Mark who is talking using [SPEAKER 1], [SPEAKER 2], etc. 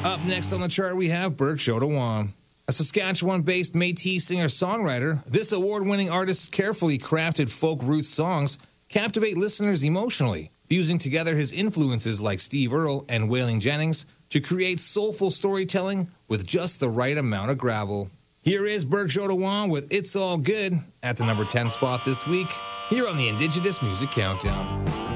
[SPEAKER 1] Up next on the chart, we have Burke Jodowan. A Saskatchewan-based Métis singer-songwriter, this award-winning artist's carefully crafted folk roots songs captivate listeners emotionally, fusing together his influences like Steve Earle and Waylon Jennings to create soulful storytelling with just the right amount of gravel. Here is Burke Jodowan with It's All Good at the number 10 spot this week, here on the Indigenous Music Countdown.